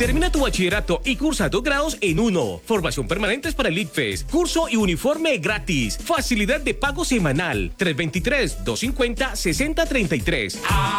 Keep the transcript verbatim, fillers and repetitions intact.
Termina tu bachillerato y cursa dos grados en uno. Formación permanente para el ICFES. Curso y uniforme gratis. Facilidad de pago semanal. tres dos tres, dos cinco cero, seis cero tres tres.